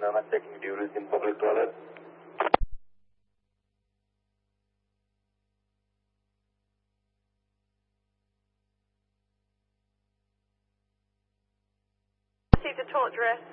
I'm not checking duties in public toilet. See the toilet dress.